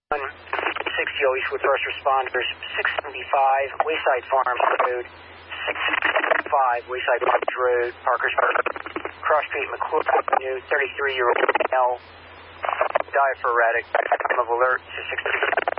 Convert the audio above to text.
60 Eastwood first responders, 675 Wayside Farms Road, 675 Wayside Farms Road, Parkersburg, Cross Street, McClure Avenue, 33-year-old male, diaphoretic, time of alert to 60.